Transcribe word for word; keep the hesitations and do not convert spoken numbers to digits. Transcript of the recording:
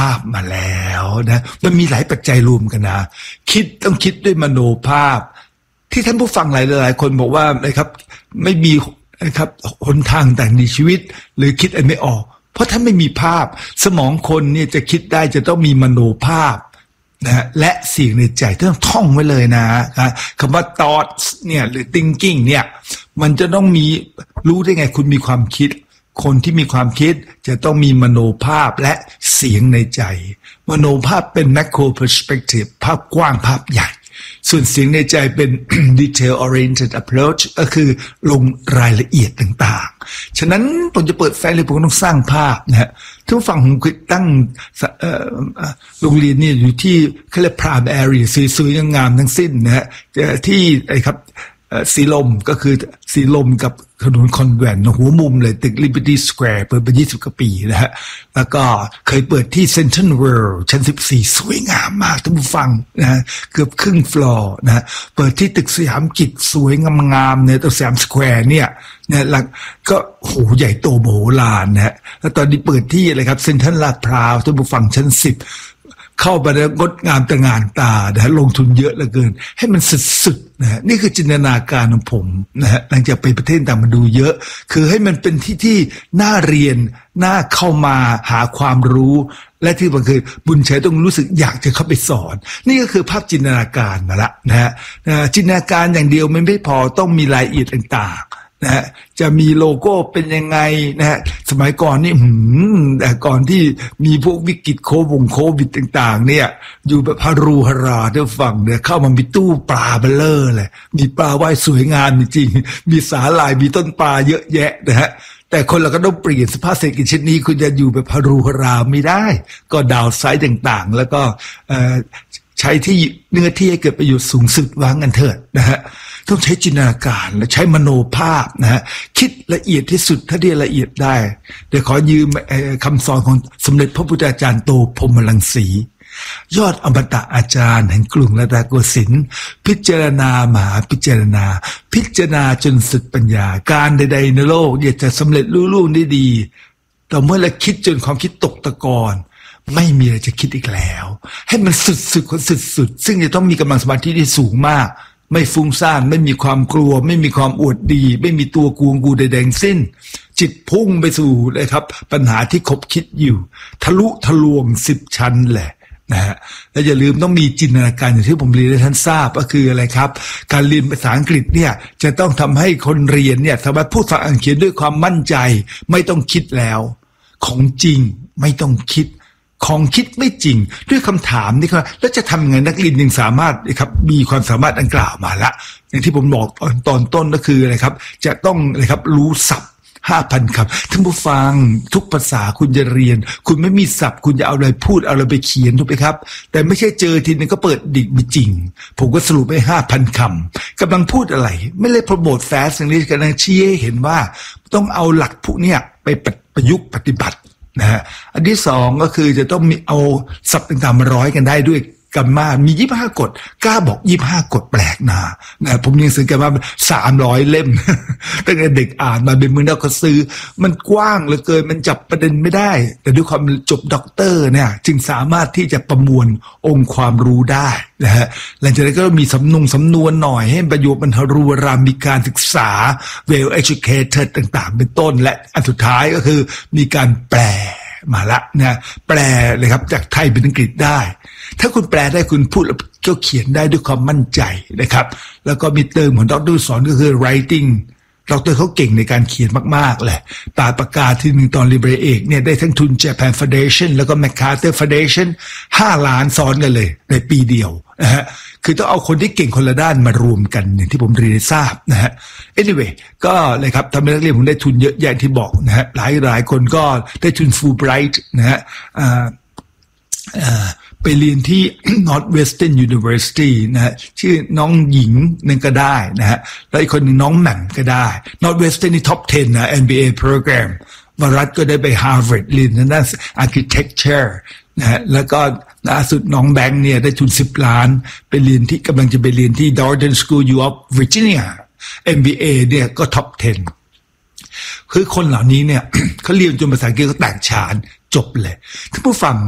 ภาพมาแล้วนะมันมีหลายปัจจัยรวมกันนะคิดต้องคิดด้วยมโนภาพที่ท่านผู้ฟังหลายหลายคนบอกว่านะครับไม่มีนะครับหนทางแต่งในชีวิตหรือคิดอะไรไม่ออกเพราะท่านไม่มีภาพสมองคนเนี่ยจะคิดได้จะต้องมีมโนภาพนะและเสียงในใจต้องท่องไว้เลยนะคำว่า thoughts เนี่ยหรือ thinking เนี่ยมันจะต้องมีรู้ได้ไงคุณมีความคิดคนที่มีความคิดจะต้องมีมโนภาพและเสียงในใจมโนภาพเป็น macro perspective ภาพกว้างภาพใหญ่ส่วนเสียงในใจเป็น detail oriented approach ก็คือลงรายละเอียดต่างๆฉะนั้นผมจะเปิดไฟเลยผมต้องสร้างภาพนะฮะทุกฝั่งผมเคยตั้งโรงเรียนนี่อยู่ที่เขาเรียก prime area สวยๆงามๆทั้งสิ้นนะฮะที่ไอ้ครับสีลมก็คือสีลมกับถนนคอนแวนต์หัวมุมเลยตึก Liberty Square เปิดมายี่สิบกว่าปีนะฮะแล้วก็เคยเปิดที่ Central World ชั้นสิบสี่สวยงามมากท่านผู้ฟังนะเกือบครึ่งฟลอร์นะฮะเปิดที่ตึกสยามกิจสวยงามๆเนี่ยตึกสยามสแควร์เนี่ยนะแล้วก็โหใหญ่โตโมโหลานนะฮะแล้วตอนนี้เปิดที่อะไรครับเซ็นทรัลลาดพร้าวท่านผู้ฟังชั้นสิบเข้าไปแล้วงดงามตระหง่านตานะฮะลงทุนเยอะเหลือเกินให้มันสุดๆนะฮะนี่คือจินตนาการของผมนะฮะหลังจากไปประเทศต่างมาดูเยอะคือให้มันเป็นที่ที่น่าเรียนน่าเข้ามาหาความรู้และที่มันคือบุญชัยต้องรู้สึกอยากจะเข้าไปสอนนี่ก็คือภาพจินตนาการมาละนะฮะจินตนาการอย่างเดียวมันไม่พอต้องมีรายละเอียดต่างๆนะฮะจะมีโลโก้เป็นยังไงนะฮะสมัยก่อนนี่หืมแต่ก่อนที่มีพวกวิกฤตโควงโควิดต่างๆเนี่ยอยู่แบบฮารูฮาราเดี๋ยวฟังเนี่ยเข้ามามีตู้ปลาเบลเลอร์เลยมีปลาว่ายสวยงามจริงๆมีสาหร่ายมีต้นปลาเยอะแยะนะฮะแต่คนเราก็ต้องเปลี่ยนสภาพเศรษฐกิจเช่นนี้คุณจะอยู่แบบฮารูฮาราไม่ได้ก็ดาวไซด์ต่างๆแล้วก็ใช้ที่เนื้อที่ให้เกิดประโยชน์สูงสุดวางกันเถิดนะฮะต้องใช้จินตนาการและใช้มโนภาพนะฮะคิดละเอียดที่สุดถ้าที่ละเอียดได้เดี๋ยวขอยืมคำสอนของสมเด็จพระพุทธาจารย์โตพรหมรังสียอดอมตะอาจารย์แห่งกรุงรัตนโกสินทร์พิจารณามหาพิจารณาพิจารณาจนสุดปัญญาการใดๆในโลกเนี่ยจะสำเร็จรุ่ล่วงได้ดีแต่เมื่อเราคิดจนความคิดตกตะกอนไม่มีอะไรจะคิดอีกแล้วให้มันสุดๆคนสุดๆซึ่งจะต้องมีกำลังสมาธิที่สูงมากไม่ฟุ้งซ่านไม่มีความกลัวไม่มีความอวดดีไม่มีตัวกวงกูใดๆสิ้นจิตพุ่งไปสู่เลยครับปัญหาที่คบคิดอยู่ทะลุทะลวงสิบชั้นแหละนะฮะและอย่าลืมต้องมีจินตนาการอย่างที่ผมเรียนให้ท่านทราบก็คืออะไรครับการเรียนภาษาอังกฤษเนี่ยจะต้องทำให้คนเรียนเนี่ยสามารถพูดฟังอ่านเขียนด้วยความมั่นใจไม่ต้องคิดแล้วของจริงไม่ต้องคิดของคิดไม่จริงด้วยคำถามนี่ครับแล้วจะทำยังไงนักเรียนยังสามารถนะครับมีความสามารถดังกล่าวมาละอย่างที่ผมบอกตอนต้นก็คืออะไรครับจะต้องนะครับรู้ศัพท์ห้าพันคำท่านผู้ฟังทุกภาษาคุณจะเรียนคุณไม่มีศัพท์คุณจะเอาอะไรพูดเอาอะไรไปเขียนถูกไหมครับแต่ไม่ใช่เจอทีนึงก็เปิดดิกมีจริงผมก็สรุปให้ห้าพันคำกำลังพูดอะไรไม่เลยโปรโมทแฟชั่นนี้กำลังชี้ให้เห็นว่าต้องเอาหลักพวกนี้ไปประยุกต์ปฏิบัตินะฮะอันที่สองก็คือจะต้องมีเอาศัพท์ต่างๆมาร้อยกันได้ด้วยกันมามียี่สิบห้ากฎกล้าบอกยี่สิบห้ากฎแปลกนะนะผมยังซื้อกันว่าสามร้อยเล่มตั้งแต่เด็กอ่านมาเป็นมือนักก็ซื้อมันกว้างเหลือเกินมันจับประเด็นไม่ได้แต่ด้วยความจบด็อกเตอร์เนี่ยจึงสามารถที่จะประมวลองค์ความรู้ได้นะฮะหลังจากนั้นก็มีสำนงสำนวนหน่อยให้ประโยชน์มันทรูรามมีการศึกษา well educated ต่างๆเป็นต้นและอันสุดท้ายก็คือมีการแปลมาละนะแปลเลยครับจากไทยเป็นอังกฤษได้ถ้าคุณแปลได้คุณพูดแล้วก็เขียนได้ด้วยความมั่นใจนะครับแล้วก็มีเติมของดร.สอนก็คือ writing ดร.เขาเก่งในการเขียนมากๆแหละตาปากกาที่หนึ่งตอนเรียนปริญญาเอกเนี่ยได้ทั้งทุน Japan Foundation แล้วก็ MacArthur Foundation ห้าล้านซ้อนกันเลยในปีเดียวนะฮะคือต้องเอาคนที่เก่งคนละด้านมารวมกันอย่างที่ผมเรียนทราบนะฮะ anyway ก็เลยครับทำให้นักเรียนผมได้ทุนเยอะแยะที่บอกนะฮะหลายหลายคนก็ได้ทุน Fulbright นะฮะอ่าอ่าไปเรียนที่ Northwestern University นะฮะชื่อน้องหญิงนั่นก็ได้นะฮะแล้วอีกคนหนึ่งน้องแหม่มก็ได้ Northwestern นี่ top สิบนะ เอ็ม บี เอ program วรัตก็ได้ไป Harvard เรียนทางด้าน architecture นะฮะแล้วก็ล่าสุดน้องแบงค์เนี่ยได้ทุนสิบล้านไปเรียนที่กำลังจะไปเรียนที่ Darden School of Virginia เอ็ม บี เอ เนี่ยก็ top สิบคือคนเหล่านี้เนี่ย เขาเรียนจนภาษาอังกฤษก็แตกฉานจบเลยท่านผู้ฟัง